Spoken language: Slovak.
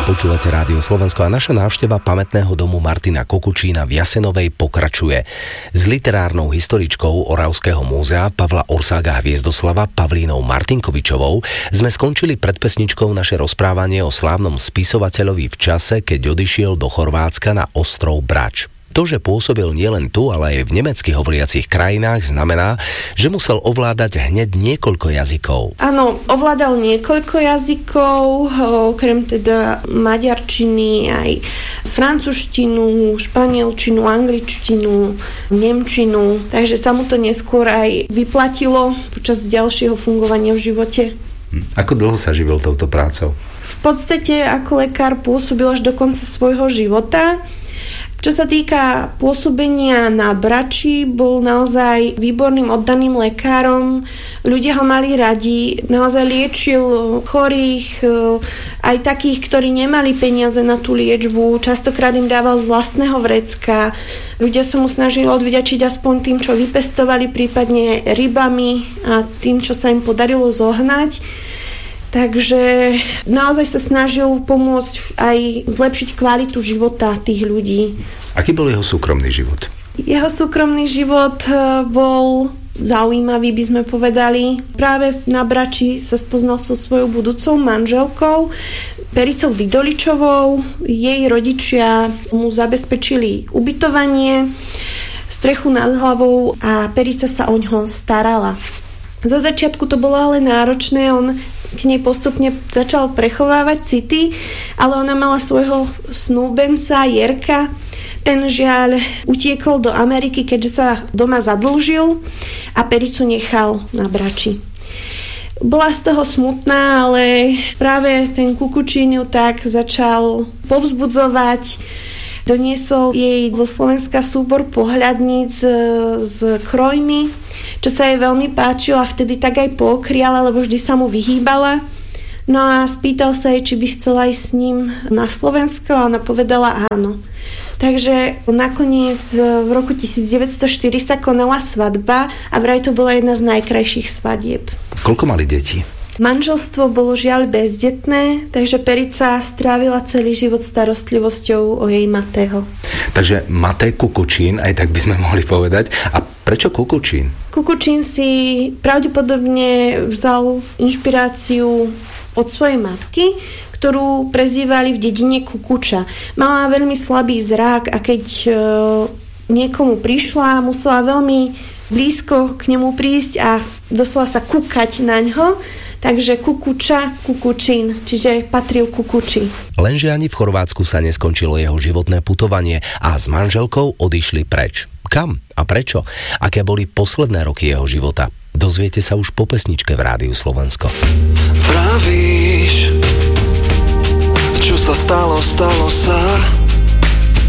Počúvate Rádio Slovensko a naša návšteva pamätného domu Martina Kukučína v Jasenovej pokračuje. S literárnou historičkou Oravského múzea Pavla Orsága Hviezdoslava Pavlínou Martinkovičovou sme skončili pred pesničkou naše rozprávanie o slávnom spisovateľovi v čase, keď odišiel do Chorvátska na ostrov Brač. To, že pôsobil nielen tu, ale aj v nemecky hovoriacich krajinách, znamená, že musel ovládať hneď niekoľko jazykov. Áno, ovládal niekoľko jazykov, okrem teda maďarčiny, aj francúzštinu, španielčinu, angličtinu, nemčinu, takže sa mu to neskôr aj vyplatilo počas ďalšieho fungovania v živote. Ako dlho sa živil touto prácou? V podstate ako lekár pôsobil až do konca svojho života. Čo sa týka pôsobenia na Brači, bol naozaj výborným oddaným lekárom. Ľudia ho mali radi, naozaj liečil chorých, aj takých, ktorí nemali peniaze na tú liečbu. Častokrát im dával z vlastného vrecka. Ľudia sa mu snažili odvďačiť aspoň tým, čo vypestovali, prípadne rybami a tým, čo sa im podarilo zohnať. Takže naozaj sa snažil pomôcť aj zlepšiť kvalitu života tých ľudí. Aký bol jeho súkromný život? Jeho súkromný život bol zaujímavý, by sme povedali. Práve na Brači sa spoznal so svojou budúcou manželkou, Pericou Didoličovou. Jej rodičia mu zabezpečili ubytovanie, strechu nad hlavou a Perica sa o ňoho starala. Zo začiatku to bolo ale náročné, on k nej postupne začal prechovávať city, ale ona mala svojho snúbenca Jerka. Ten žiaľ utiekol do Ameriky, keďže sa doma zadlžil a Pericu nechal na Brači. Bola z toho smutná, ale práve ten Kukučín ju tak začal povzbudzovať. Doniesol jej zo Slovenska súbor pohľadníc s krojmi, čo sa jej veľmi páčilo a vtedy tak aj pokriala, lebo vždy sa mu vyhýbala. No a spýtal sa jej, či by chcela ísť s ním na Slovensko a ona povedala áno. Takže nakoniec v roku 1904 sa konala svadba a vraj to bola jedna z najkrajších svadieb. Koľko mali deti? Manželstvo bolo žiaľ bezdetné, takže Perica strávila celý život starostlivosťou o jej Matého. Takže Matej Kukučín, aj tak by sme mohli povedať. A prečo Kukučín? Kukučín si pravdepodobne vzal inšpiráciu od svojej matky, ktorú prezývali v dedine Kukuča. Mala veľmi slabý zrak a keď niekomu prišla, musela veľmi blízko k nemu prísť a doslova sa kúkať na ňo. Takže Kukuča, Kukučín, čiže patril Kukuči. Lenže ani v Chorvátsku sa neskončilo jeho životné putovanie a s manželkou odišli preč. Kam a prečo? Aké boli posledné roky jeho života? Dozviete sa už po pesničke v Rádiu Slovensko. Vravíš, čo sa stalo, stalo sa.